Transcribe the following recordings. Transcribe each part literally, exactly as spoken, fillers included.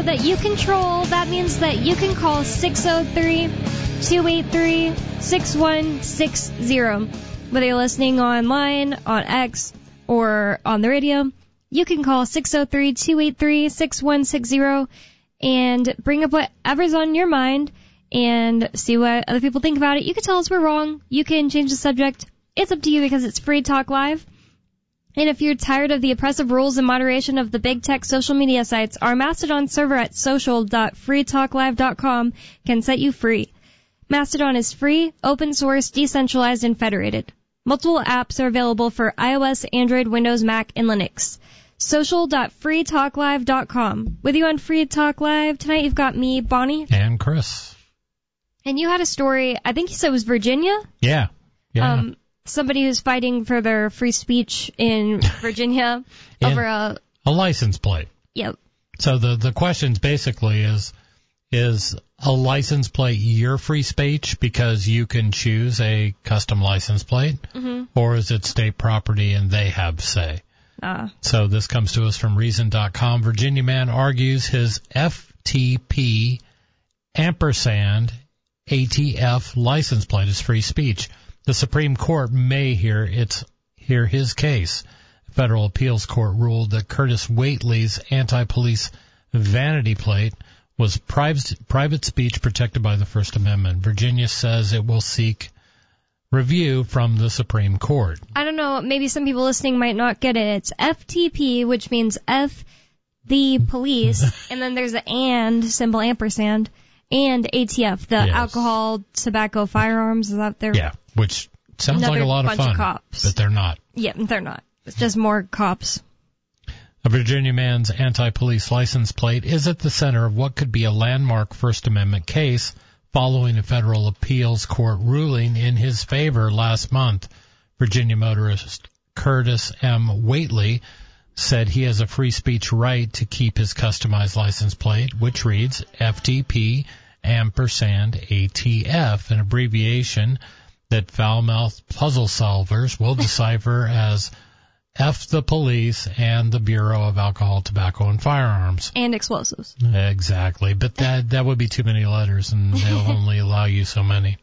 radio that you control. That means that you can call six oh three, two eight three, six one six zero. Whether you're listening online, on X, or on the radio, you can call six oh three, two eight three, six one six zero and bring up whatever's on your mind and see what other people think about it. You can tell us we're wrong. You can change the subject. It's up to you because it's Free Talk Live. And if you're tired of the oppressive rules and moderation of the big tech social media sites, our Mastodon server at social dot free talk live dot com can set you free. Mastodon is free, open source, decentralized, and federated. Multiple apps are available for iOS, Android, Windows, Mac, and Linux. social dot free talk live dot com. With you on Free Talk Live tonight, you've got me, Bonnie. And Chris. And you had a story, I think you said it was Virginia? Yeah. Yeah. Um, somebody who's fighting for their free speech in Virginia over a... A license plate. Yep. So the, the question basically is, is a license plate your free speech because you can choose a custom license plate? Mm-hmm. Or is it state property and they have say? Uh. So this comes to us from Reason dot com. Virginia man argues his F T P ampersand A T F license plate is free speech. The Supreme Court may hear its hear his case. A federal appeals court ruled that Curtis Waitley's anti-police vanity plate was private, private speech protected by the First Amendment. Virginia says it will seek review from the Supreme Court. I don't know, maybe some people listening might not get it. It's F T P, which means F the police, and then there's an and symbol, ampersand, and A T F, the yes. alcohol, tobacco, firearms. Is that there? Yeah, which sounds Another like a lot bunch of fun, of cops. But they're not. Yeah, they're not. It's just more cops. A Virginia man's anti-police license plate is at the center of what could be a landmark First Amendment case following a federal appeals court ruling in his favor last month. Virginia motorist Curtis M. Waitley said he has a free speech right to keep his customized license plate, which reads F T P ampersand A T F, an abbreviation that foul-mouthed puzzle solvers will decipher as F the police and the Bureau of Alcohol, Tobacco, and Firearms. And explosives. Exactly. But that that would be too many letters, and they'll only allow you so many.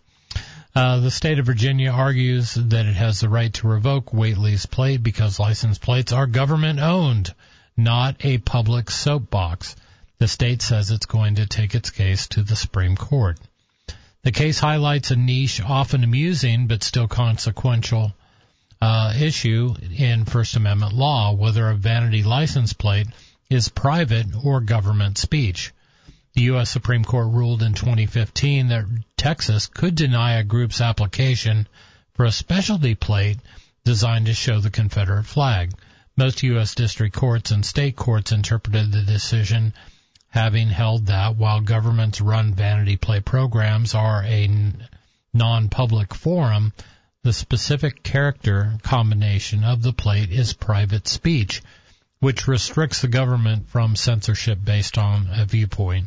Uh, the state of Virginia argues that it has the right to revoke Waitley's plate because license plates are government-owned, not a public soapbox. The state says it's going to take its case to the Supreme Court. The case highlights a niche, often amusing, but still consequential Uh, issue in First Amendment law, whether a vanity license plate is private or government speech. The U S Supreme Court ruled in twenty fifteen that Texas could deny a group's application for a specialty plate designed to show the Confederate flag. Most U S district courts and state courts interpreted the decision, having held that while governments run vanity plate programs are a non-public forum, the specific character combination of the plate is private speech, which restricts the government from censorship based on a viewpoint.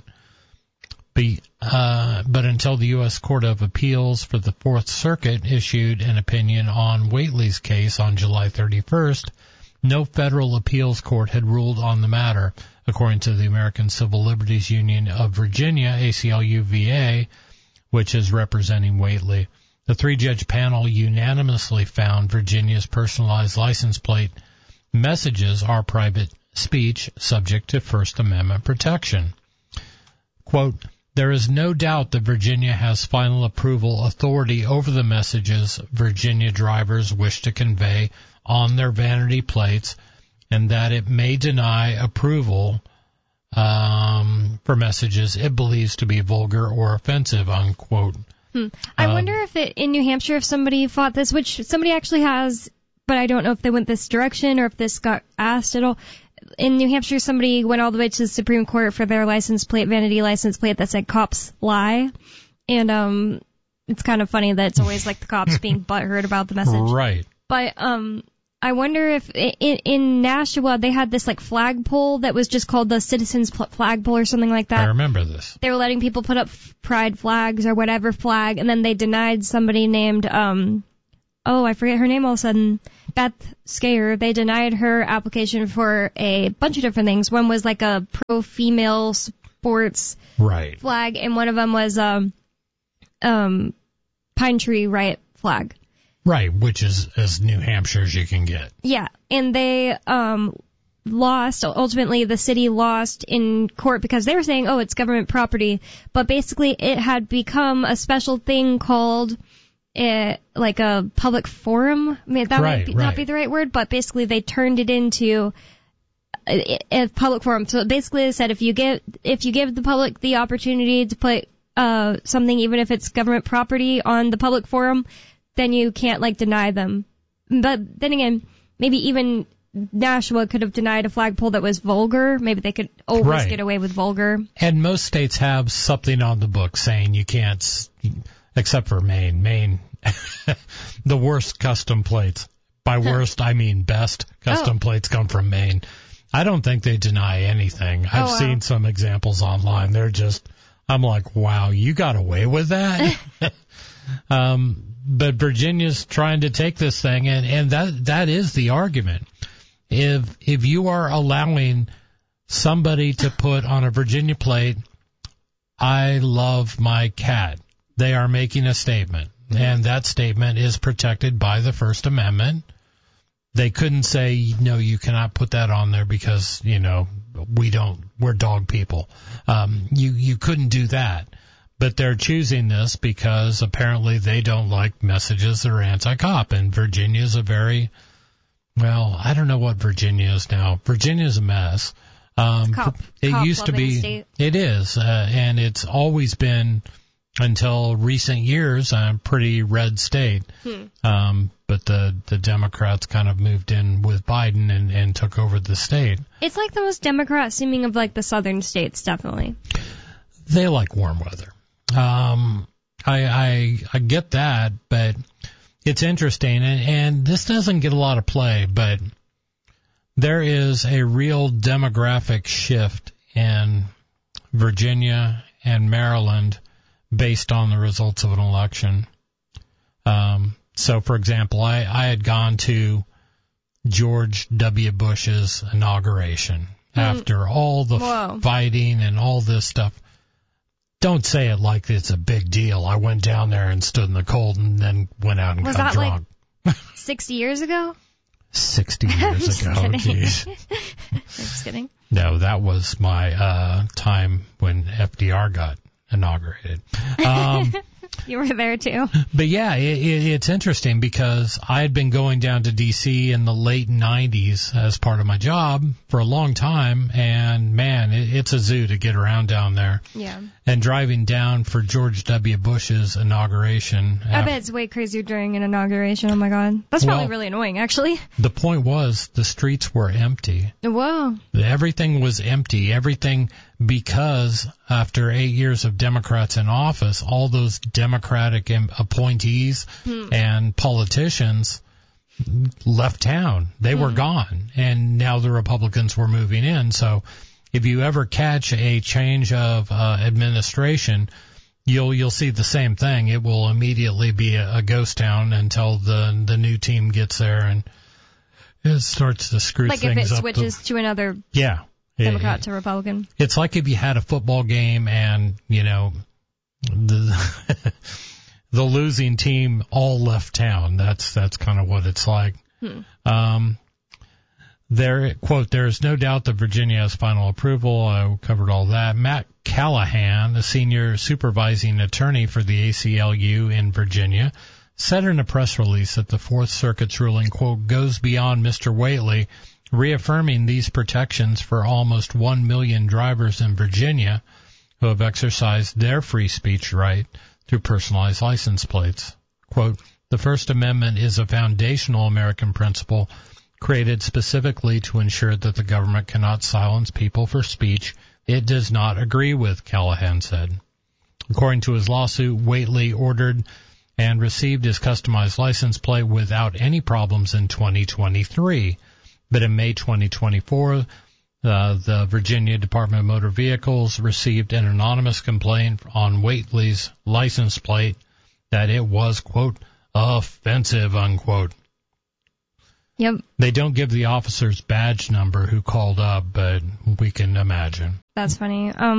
Be, uh, but until the U S Court of Appeals for the Fourth Circuit issued an opinion on Waitley's case on July thirty-first, no federal appeals court had ruled on the matter, according to the American Civil Liberties Union of Virginia, A C L U V A, which is representing Waitley. The three-judge panel unanimously found Virginia's personalized license plate messages are private speech subject to First Amendment protection. Quote, there is no doubt that Virginia has final approval authority over the messages Virginia drivers wish to convey on their vanity plates, and that it may deny approval um, for messages it believes to be vulgar or offensive, unquote. Hmm. I um, wonder if it, in New Hampshire, if somebody fought this, which somebody actually has, but I don't know if they went this direction or if this got asked at all. In New Hampshire, somebody went all the way to the Supreme Court for their license plate, vanity license plate that said cops lie. And um, it's kind of funny that it's always like the cops being butthurt about the message. Right. But um, I wonder if in, in Nashua they had this like flagpole that was just called the Citizens Flagpole or something like that. I remember this. They were letting people put up pride flags or whatever flag, and then they denied somebody named, um, oh, I forget her name all of a sudden, Beth Skayer. They denied her application for a bunch of different things. One was like a pro-female sports right. flag, and one of them was um, um, Pine Tree Riot flag. Right, which is as New Hampshire as you can get. Yeah, and they um, lost, ultimately the city lost in court because they were saying, oh, it's government property, but basically it had become a special thing called it, like a public forum. I mean, that right, might be, right. not be the right word, but basically they turned it into a, a public forum. So basically they said if you give if you give the public the opportunity to put uh, something, even if it's government property, on the public forum, then you can't like deny them. But then again, maybe even Nashua could have denied a flagpole that was vulgar. Maybe they could always right. get away with vulgar. And most states have something on the book saying you can't, except for Maine. Maine, the worst custom plates. By worst, I mean best custom oh. plates come from Maine. I don't think they deny anything. I've oh, wow. seen some examples online. They're just, I'm like, wow, you got away with that? um, but Virginia's trying to take this thing, and, and that that is the argument. If if you are allowing somebody to put on a Virginia plate, I love my cat, they are making a statement, and that statement is protected by the First Amendment. They couldn't say, no, you cannot put that on there because, you know, we don't, we're dog people. Um, you, you couldn't do that. But they're choosing this because apparently they don't like messages that are anti-cop. And Virginia's a very, well, I don't know what Virginia is now. Virginia's a mess. Um, cop, it cop used to be, state. It is, uh, and it's always been, until recent years, a pretty red state. Hmm. Um, but the, the Democrats kind of moved in with Biden and, and took over the state. It's like the most Democrat seeming of like the southern states, definitely. They like warm weather. Um, I, I, I get that, but it's interesting, and, and this doesn't get a lot of play, but there is a real demographic shift in Virginia and Maryland based on the results of an election. Um, so, for example, I, I had gone to George W. Bush's inauguration mm. after all the Whoa. fighting and all this stuff. Don't say it like it's a big deal. I went down there and stood in the cold and then went out and Was got that drunk. Like sixty years ago? sixty years ago, jeez. I'm just kidding. No, that was my uh time when F D R got inaugurated. Um, you were there too. But yeah, it, it, it's interesting because I had been going down to D C in the late nineties as part of my job for a long time, and man, it, it's a zoo to get around down there. Yeah. And driving down for George W. Bush's inauguration. I after, bet it's way crazier during an inauguration. Oh my God. That's probably well, really annoying, actually. The point was the streets were empty. Whoa. Everything was empty. Everything, because after eight years of Democrats in office, all those Democratic appointees hmm. and politicians left town. They hmm. were gone. And now the Republicans were moving in. So if you ever catch a change of uh, administration, you'll you'll see the same thing. It will immediately be a, a ghost town until the the new team gets there and it starts to screw like things up. Like if it switches the, to another yeah, Democrat it, to Republican. It's like if you had a football game and, you know, the the losing team all left town. That's that's kind of what it's like. Hmm. Um There, quote, there is no doubt that Virginia has final approval. I covered all that. Matt Callahan, a senior supervising attorney for the A C L U in Virginia, said in a press release that the Fourth Circuit's ruling, quote, goes beyond Mister Whately, reaffirming these protections for almost one million drivers in Virginia who have exercised their free speech right through personalized license plates. Quote, the First Amendment is a foundational American principle created specifically to ensure that the government cannot silence people for speech it does not agree with, Callahan said. According to his lawsuit, Whately ordered and received his customized license plate without any problems in twenty twenty-three. But in May twenty twenty-four, uh, the Virginia Department of Motor Vehicles received an anonymous complaint on Whately's license plate that it was, quote, offensive, unquote. Yep. They don't give the officer's badge number who called up, but we can imagine. That's funny. Um,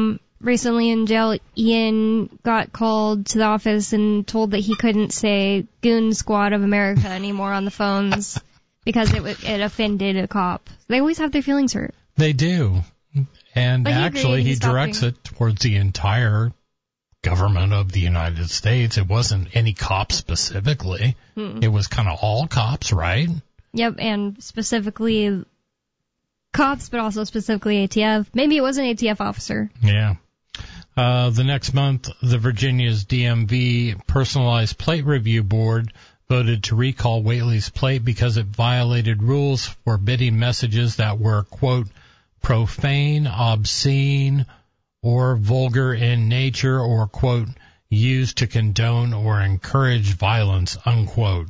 recently in jail, Ian got called to the office and told that he couldn't say Goon Squad of America anymore on the phones because it w- it offended a cop. They always have their feelings hurt. They do. And But he actually, agreed, he he stopped directs doing it towards the entire government of the United States. It wasn't any cop specifically. Hmm. It was kind of all cops, right? Yep, and specifically cops, but also specifically A T F. Maybe it was an A T F officer. Yeah. Uh, the next month, the Virginia's D M V Personalized Plate Review Board voted to recall Whately's plate because it violated rules forbidding messages that were, quote, profane, obscene, or vulgar in nature, or, quote, used to condone or encourage violence, unquote.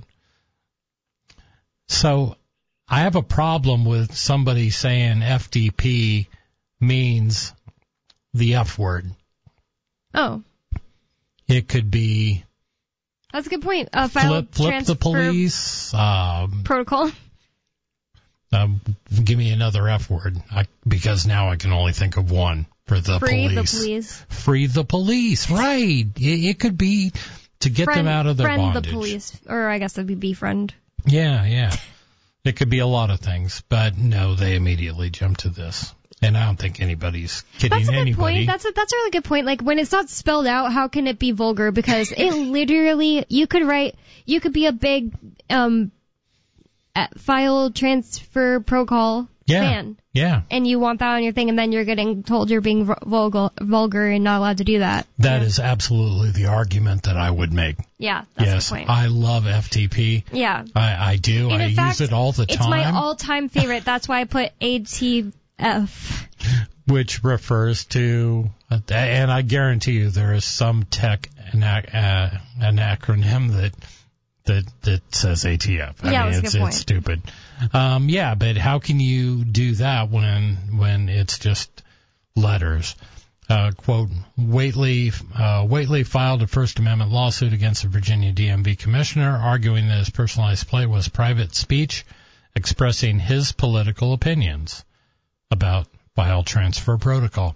So I have a problem with somebody saying F D P means the F word. Oh. It could be That's a good point. Uh, file flip, flip transfer the police. Um, protocol. um, give me another F word, I, because now I can only think of one for the Free police. the police. Free the police, right. It, it could be to get friend, them out of their friend bondage. the police. Or I guess that'd be befriend. Yeah, yeah. It could be a lot of things, but no, they immediately jump to this. And I don't think anybody's kidding That's a good anybody. point. That's a, that's a really good point. Like, when it's not spelled out, how can it be vulgar? Because it literally, you could write, you could be a big um uh, file transfer protocol yeah, fan. Yeah. And you want that on your thing, and then you're getting told you're being vulgar, vulgar and not allowed to do that. That yeah. is absolutely the argument that I would make. Yeah, that's yes, the point. I love F T P. Yeah. I, I do. And I in fact, use it all the it's time. my all-time favorite. That's why I put A T F. Which refers to, and I guarantee you there is some tech anac- uh, an acronym that that that says A T F. I Yeah, mean, that's a it's good point. it's stupid. Um, yeah, but how can you do that when when it's just letters? Uh, quote, Whately, uh, Whately filed a First Amendment lawsuit against the Virginia D M V commissioner, arguing that his personalized plate was private speech expressing his political opinions about file transfer protocol.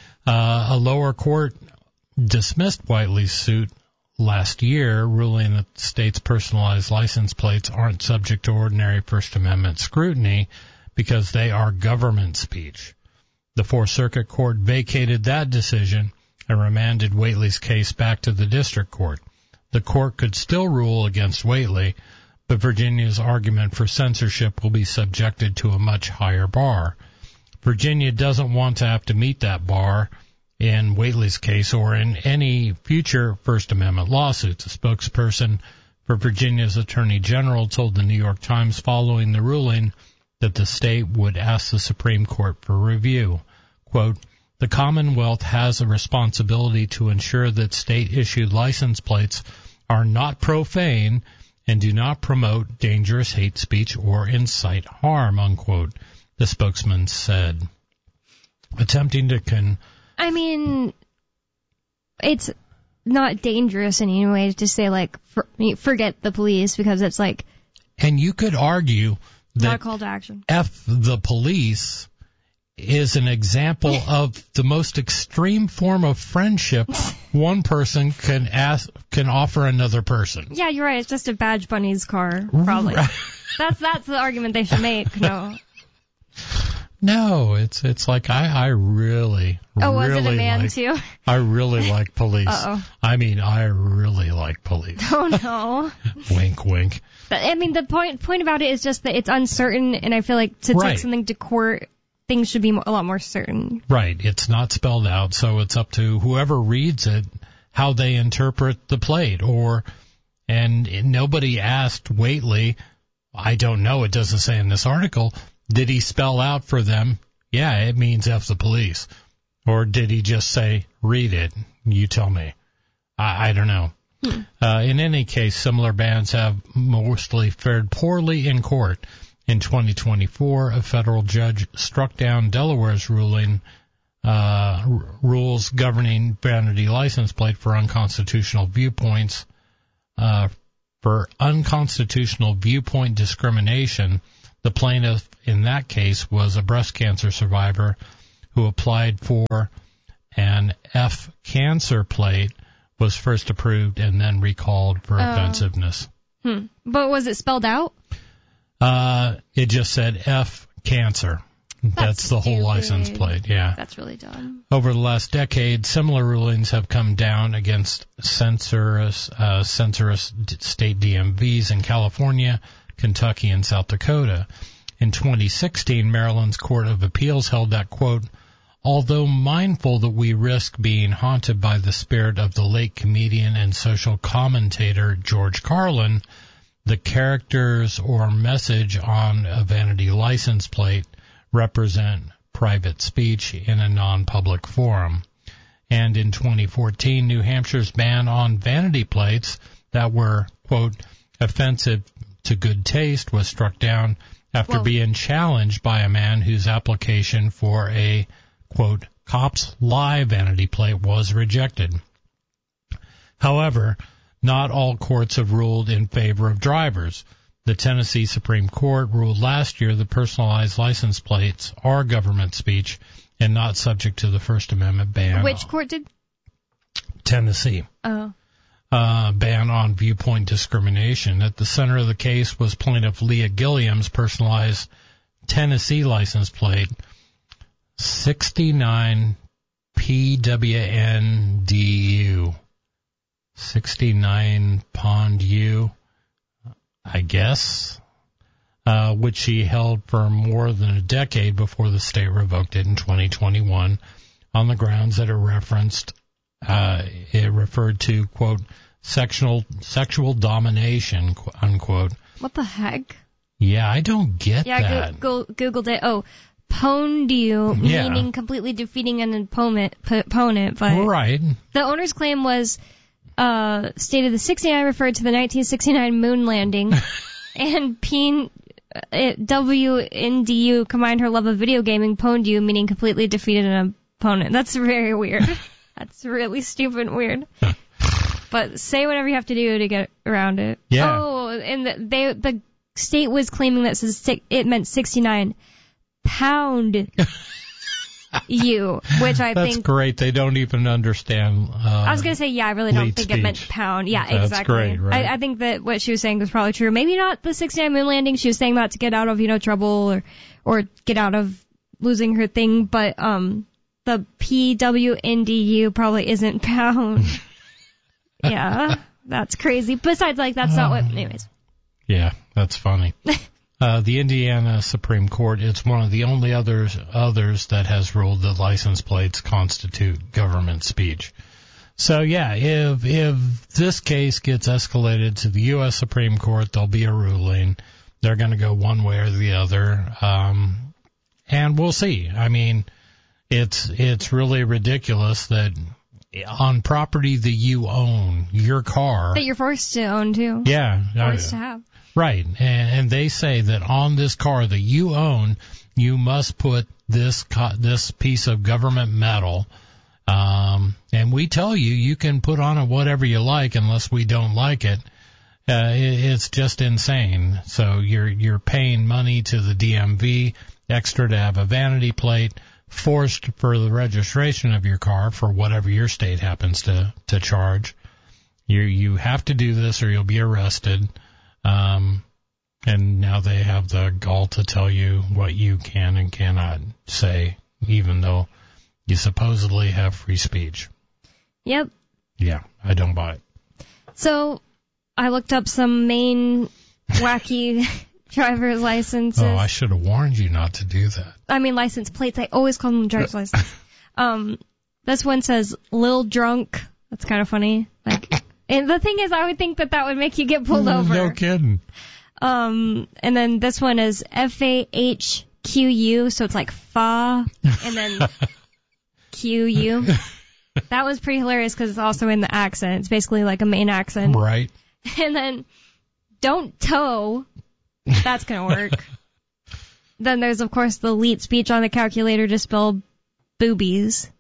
Uh, a lower court dismissed Whately's suit last year, ruling that the state's personalized license plates aren't subject to ordinary First Amendment scrutiny because they are government speech. The Fourth Circuit Court vacated that decision and remanded Whately's case back to the district court. The court could still rule against Whately, but Virginia's argument for censorship will be subjected to a much higher bar. Virginia doesn't want to have to meet that bar in Whately's case or in any future First Amendment lawsuits. A spokesperson for Virginia's Attorney General told the New York Times following the ruling that the state would ask the Supreme Court for review. Quote, the Commonwealth has a responsibility to ensure that state-issued license plates are not profane and do not promote dangerous hate speech or incite harm, unquote. The spokesman said, attempting to con... I mean, it's not dangerous in any way to say, like, for, forget the police, because it's, like... And you could argue that not a call to action. F the police is an example of the most extreme form of friendship one person can ask, can offer another person. Yeah, you're right. It's just a Badge Bunny's car, probably. Right. That's that's the argument they should make. No. No, it's it's like I, I really, Oh, was really it a man like, too? I really like police. Uh-oh. I mean, I really like police. Oh no. Wink, wink. But, I mean, the point point about it is just that it's uncertain, and I feel like to Right. take something to court, things should be mo- a lot more certain. Right. It's not spelled out, so it's up to whoever reads it how they interpret the plate. Or, and nobody asked Whately, I don't know, it doesn't say in this article, did he spell out for them, yeah, it means F the police? Or did he just say, read it, you tell me? I, I don't know. Hmm. Uh, in any case, similar bans have mostly fared poorly in court. In twenty twenty-four, a federal judge struck down Delaware's ruling uh, r- rules governing vanity license plate for unconstitutional viewpoints. Uh, for unconstitutional viewpoint discrimination, the plaintiff in that case was a breast cancer survivor who applied for An F cancer plate was first approved and then recalled for Oh. offensiveness. Hmm. But was it spelled out? Uh, it just said F cancer. That's, That's the whole stupid. license plate, yeah. That's really dumb. Over the last decade, similar rulings have come down against censorious, uh, censorious state D M Vs in California, Kentucky, and South Dakota. In twenty sixteen, Maryland's Court of Appeals held that, quote, although mindful that we risk being haunted by the spirit of the late comedian and social commentator George Carlin, the characters or message on a vanity license plate represent private speech in a non-public forum. And in twenty fourteen, New Hampshire's ban on vanity plates that were, quote, offensive to good taste was struck down after Whoa. being challenged by a man whose application for a, quote, Cops Live vanity plate was rejected. However, not all courts have ruled in favor of drivers. The Tennessee Supreme Court ruled last year that personalized license plates are government speech and not subject to the First Amendment ban. Which court did? Tennessee. Oh. Uh, ban on viewpoint discrimination. At the center of the case was plaintiff Leah Gilliam's personalized Tennessee license plate, sixty-nine P W N D U. sixty-nine Pond U, I guess, uh, which she held for more than a decade before the state revoked it in twenty twenty-one on the grounds that it referenced, uh, it referred to, quote, sexual, sexual domination, unquote. What the heck? Yeah, I don't get Yeah, that. I go, go, Googled it. Oh, Pondu, Yeah. meaning completely defeating an opponent, p- opponent but Right. the owner's claim was uh, stated the sixty-nine referred to the nineteen sixty-nine moon landing, and P W N D U combined her love of video gaming, Pondu, meaning completely defeated an opponent. That's very weird. That's really stupid and weird. But say whatever you have to do to get around it. Yeah. Oh, and the, they the state was claiming that it meant sixty-nine pound you, which I That's think. great. They don't even understand. Uh, I was gonna say, yeah, I really don't lead think it meant speech. pound. Yeah, That's exactly. great, right? I, I think that what she was saying was probably true. Maybe not the sixty-nine moon landing. She was saying that to get out of, you know, trouble or or get out of losing her thing. But um, the P W N D U probably isn't pound. Yeah, that's crazy. Besides, like, that's not what. Anyways. Yeah, that's funny. Uh, the Indiana Supreme Court, it's one of the only others others that has ruled that license plates constitute government speech. So yeah, if if this case gets escalated to the U S Supreme Court, there'll be a ruling. They're going to go one way or the other, um, and we'll see. I mean, it's it's really ridiculous that on property that you own, your car, That you're forced to own too. yeah, Forced I- to have. Right, and, and they say that on this car that you own, you must put this co- this piece of government metal, um, and we tell you you can put on it whatever you like unless we don't like it. Uh, it it's just insane. So you're you're paying money to the D M V extra to have a vanity plate, forced for the registration of your car for whatever your state happens to to charge. You you have to do this or you'll be arrested. Um, and now they have the gall to tell you what you can and cannot say, even though you supposedly have free speech. Yep. Yeah, I don't buy it. So I looked up some main wacky driver's licenses. Oh, I should have warned you not to do that. I mean, license plates. I always call them driver's license. Um, this one says Lil Drunk. That's kind of funny. Like, and the thing is, I would think that that would make you get pulled over. No kidding. Um, and then this one is F A H Q U, so it's like fa, and then Q U. That was pretty hilarious because it's also in the accent. It's basically like a Maine accent. Right. And then don't tow. That's going to work. Then there's, of course, the elite speech on the calculator to spell boobies.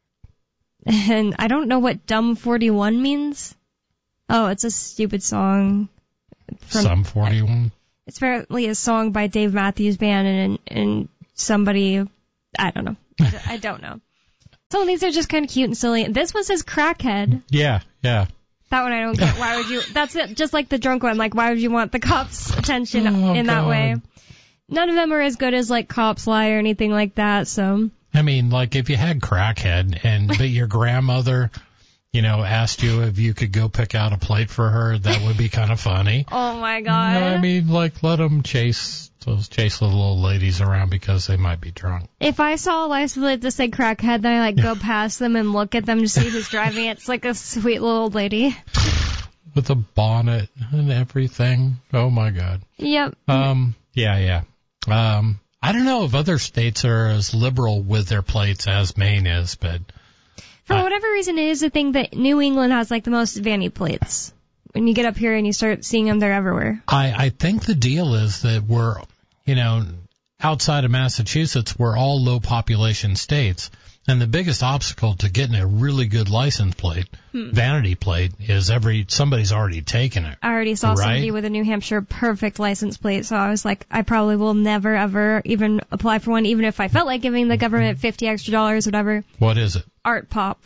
And I don't know what dumb forty-one means. Oh, it's a stupid song. From, Some forty-one. It's apparently a song by Dave Matthews Band and and somebody, I don't know. I don't know. Some of these are just kind of cute and silly. This one says crackhead. Yeah, yeah. That one I don't get. Why would you? That's it. Just like the drunk one. Like, why would you want the cops' attention Oh, in that God. way? None of them are as good as like Cops Lie or anything like that. So. I mean, like if you had crackhead and but your grandmother, you know, asked you if you could go pick out a plate for her, that would be kind of funny. Oh my You God. know, I mean, like let them chase those chase little old ladies around because they might be drunk. If I saw a license plate that said crackhead, then I like go past them and look at them to see who's driving it. It's like a sweet little old lady. With a bonnet and everything. Oh my God. Yep. Um. Yeah. Yeah. Um. I don't know if other states are as liberal with their plates as Maine is, but For I- whatever reason, it is a thing that New England has like the most vanity plates. When you get up here and you start seeing them, they're everywhere. I I think the deal is that we're, you know, outside of Massachusetts, we're all low population states. And the biggest obstacle to getting a really good license plate, hmm. vanity plate, is every somebody's already taken it. I already saw right? somebody with a New Hampshire perfect license plate, so I was like, I probably will never, ever even apply for one, even if I felt like giving the government fifty extra dollars, whatever. What is it? Art Pop.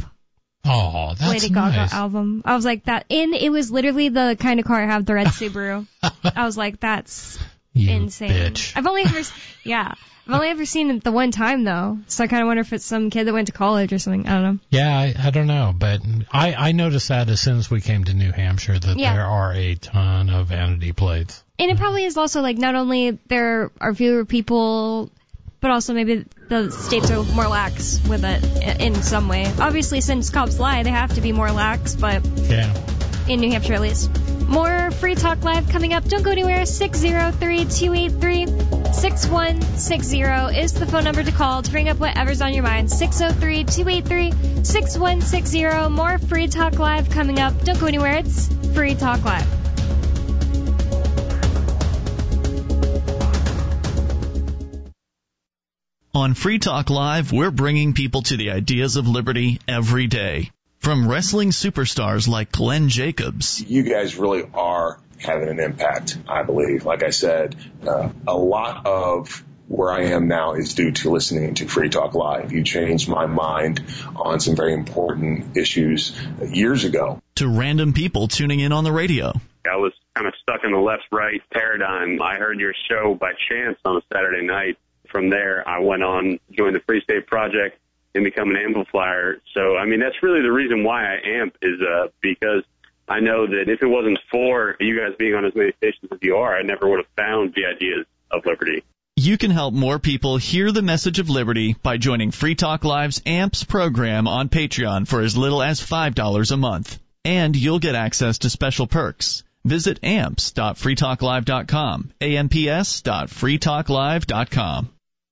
Oh, that's Lady Gaga nice. album. I was like, that, and it was literally the kind of car I have, the red Subaru. I was like, that's you insane. Bitch. I've only ever, yeah. I've only ever seen it the one time, though, so I kind of wonder if it's some kid that went to college or something. I don't know. Yeah, I, I don't know, but I, I noticed that as soon as we came to New Hampshire that Yeah. there are a ton of vanity plates. And it probably is also, like, not only there are fewer people, but also maybe the states are more lax with it in some way. Obviously, since Cops Lie, they have to be more lax, but Yeah. in New Hampshire at least. More Free Talk Live coming up. Don't go anywhere. six oh three, two eight three, six one six oh is the phone number to call to bring up whatever's on your mind. six oh three, two eight three, six one six oh. More Free Talk Live coming up. Don't go anywhere. It's Free Talk Live. On Free Talk Live, we're bringing people to the ideas of liberty every day. From wrestling superstars like Glenn Jacobs. You guys really are having an impact, I believe. Like I said, uh, a lot of where I am now is due to listening to Free Talk Live. You changed my mind on some very important issues years ago. To random people tuning in on the radio. I was kind of stuck in the left-right paradigm. I heard your show by chance on a Saturday night. From there, I went on, joined the Free State Project, and become an amplifier. So, I mean, that's really the reason why I amp is uh, because I know that if it wasn't for you guys being on as many stations as you are, I never would have found the ideas of liberty. You can help more people hear the message of liberty by joining Free Talk Live's A M Ps program on Patreon for as little as five dollars a month. And you'll get access to special perks. Visit amps dot free talk live dot com, A M P S dot free talk live dot com.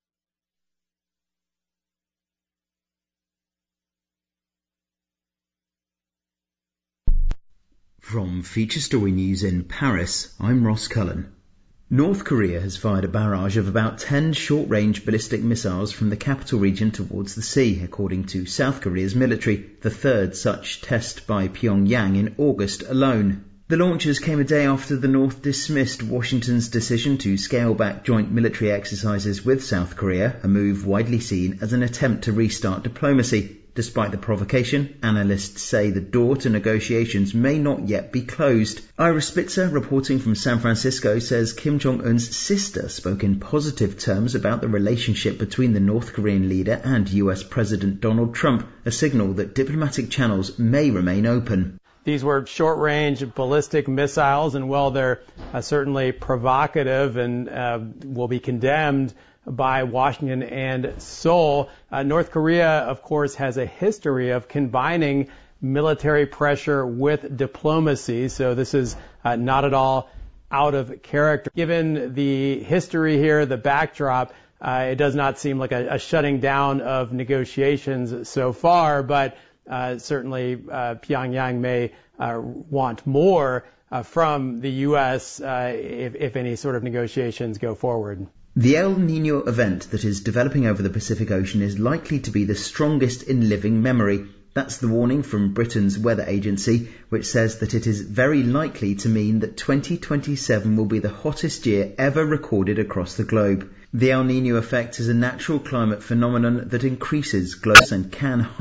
From Feature Story News in Paris, I'm Ross Cullen. North Korea has fired a barrage of about ten short-range ballistic missiles from the capital region towards the sea, according to South Korea's military, the third such test by Pyongyang in August alone. The launches came a day after the North dismissed Washington's decision to scale back joint military exercises with South Korea, a move widely seen as an attempt to restart diplomacy. Despite the provocation, analysts say the door to negotiations may not yet be closed. Ira Spitzer, reporting from San Francisco, says Kim Jong-un's sister spoke in positive terms about the relationship between the North Korean leader and U S President Donald Trump, a signal that diplomatic channels may remain open. These were short-range ballistic missiles, and while they're uh, certainly provocative and uh, will be condemned by Washington and Seoul, uh, North Korea, of course, has a history of combining military pressure with diplomacy, so this is uh, not at all out of character. Given the history here, the backdrop, uh, it does not seem like a, a shutting down of negotiations so far, but uh, certainly uh, Pyongyang may uh, want more uh, from the U S uh, if, if any sort of negotiations go forward. The El Niño event that is developing over the Pacific Ocean is likely to be the strongest in living memory. That's the warning from Britain's weather agency, which says that it is very likely to mean that twenty twenty-seven will be the hottest year ever recorded across the globe. The El Niño effect is a natural climate phenomenon that increases global and can